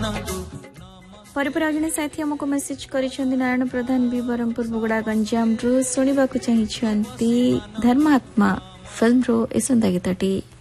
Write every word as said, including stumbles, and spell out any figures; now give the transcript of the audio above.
परिपर जड़े साथी आमको मेसेज करिसेंती नारायण प्रधान भी ब्रह्मपुर बुगड़ा गंजाम रु सुनिबाकु चाहिए धर्मात्मा फिल्म रो ए सुंदर गीतटी।